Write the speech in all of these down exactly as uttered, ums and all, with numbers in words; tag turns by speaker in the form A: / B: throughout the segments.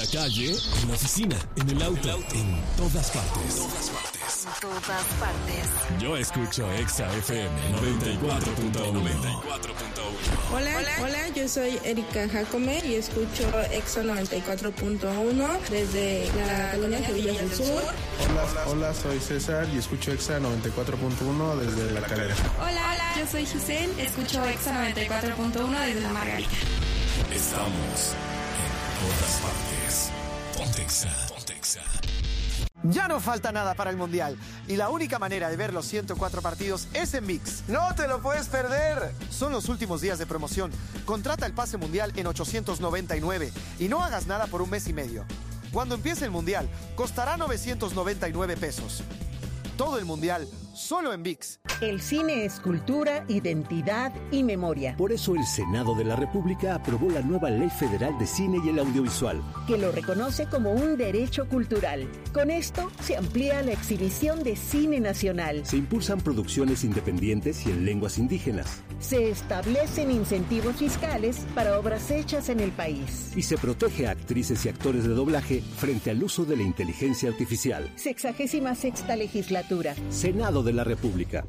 A: calle, en la oficina, en el auto, en todas partes. Todas partes.
B: En todas partes.
A: Yo escucho Exa F M noventa y cuatro punto uno.
C: Hola, hola, hola, yo soy Erika Jacome y escucho Exa noventa y cuatro punto uno desde la colonia Sevilla del Sur.
D: Hola, hola, soy César y escucho Exa noventa y cuatro punto uno desde La Calera.
E: Hola, hola, yo soy Giselle, escucho Exa noventa y cuatro punto uno desde La Margarita.
A: Estamos en todas partes. Ponte Exa, ponte Exa.
F: Ya no falta nada para el Mundial y la única manera de ver los ciento cuatro partidos es en ViX. ¡No te lo puedes perder! Son los últimos días de promoción. Contrata el pase Mundial en ochocientos noventa y nueve y no hagas nada por un mes y medio. Cuando empiece el Mundial, costará novecientos noventa y nueve pesos. Todo el Mundial, solo en ViX.
G: El cine es cultura, identidad y memoria.
H: Por eso el Senado de la República aprobó la nueva Ley Federal de Cine y el Audiovisual,
G: que lo reconoce como un derecho cultural. Con esto se amplía la exhibición de cine nacional.
H: Se impulsan producciones independientes y en lenguas indígenas.
G: Se establecen incentivos fiscales para obras hechas en el país.
H: Y se protege a actrices y actores de doblaje frente al uso de la inteligencia artificial.
G: Sexagésima sexta legislatura.
H: Senado de la República.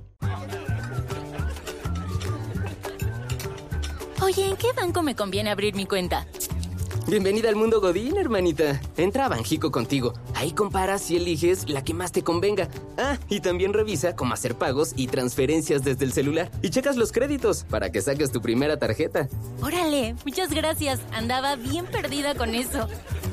I: Oye, ¿en qué banco me conviene abrir mi cuenta?
J: Bienvenida al mundo Godín, hermanita. Entra a Banjico contigo. Ahí comparas y eliges la que más te convenga. Ah, y también revisa cómo hacer pagos y transferencias desde el celular. Y checas los créditos para que saques tu primera tarjeta.
I: Órale, muchas gracias. Andaba bien perdida con eso.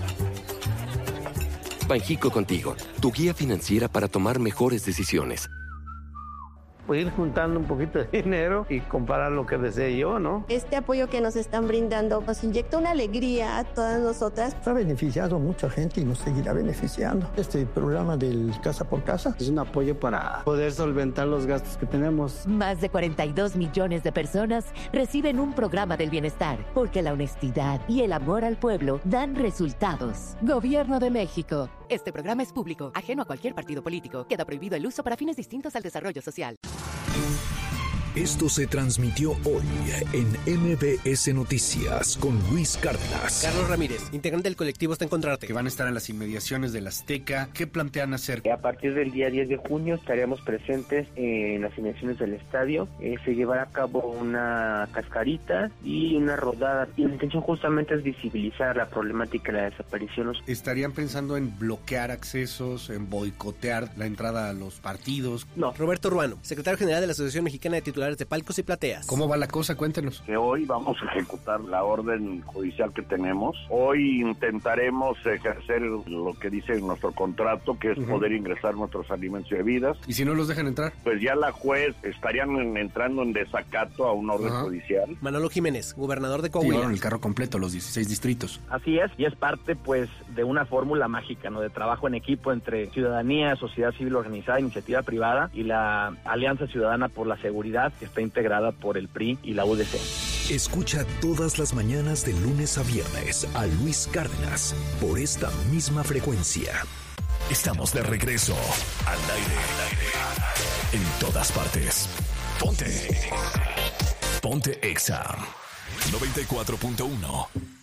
K: Banjico contigo, tu guía financiera para tomar mejores decisiones.
L: Pues ir juntando un poquito de dinero y comparar lo que desee yo, ¿no?
M: Este apoyo que nos están brindando nos inyecta una alegría a todas nosotras.
N: Ha beneficiado a mucha gente y nos seguirá beneficiando. Este programa del Casa por Casa
L: es un apoyo para poder solventar los gastos que tenemos.
O: Más de cuarenta y dos millones de personas reciben un programa del bienestar, porque la honestidad y el amor al pueblo dan resultados. Gobierno de México.
P: Este programa es público, ajeno a cualquier partido político. Queda prohibido el uso para fines distintos al desarrollo social.
A: Esto se transmitió hoy en M B S Noticias con Luis Cárdenas.
Q: Carlos Ramírez, integrante del colectivo Hasta Encontrarte. Que van a estar en las inmediaciones del Azteca. ¿Qué plantean hacer?
R: A partir del día diez de junio estaremos presentes en las inmediaciones del estadio. Eh, se llevará a cabo una cascarita y una rodada. Y la intención justamente es visibilizar la problemática de la desaparición.
Q: ¿Estarían pensando en bloquear accesos, en boicotear la entrada a los partidos?
R: No.
Q: Roberto Ruano, secretario general de la Asociación Mexicana de Titulares de Palcos y Plateas. ¿Cómo va la cosa? Cuéntenos.
S: Que hoy vamos a ejecutar la orden judicial que tenemos. Hoy intentaremos ejercer lo que dice nuestro contrato, que es uh-huh. poder ingresar nuestros alimentos y bebidas.
Q: ¿Y si no los dejan entrar?
S: Pues ya la juez estarían en, entrando en desacato a una orden uh-huh. judicial.
Q: Manolo Jiménez, gobernador de Coahuila. Llevaron el carro completo, los dieciséis distritos.
T: Así es, y es parte pues de una fórmula mágica, ¿no? De trabajo en equipo entre ciudadanía, sociedad civil organizada, iniciativa privada y la Alianza Ciudadana por la Seguridad, que está integrada por el P R I y la U D C.
A: Escucha todas las mañanas de lunes a viernes a Luis Cárdenas por esta misma frecuencia. Estamos de regreso al aire, al aire, en todas partes. Ponte, ponte Exa noventa y cuatro punto uno.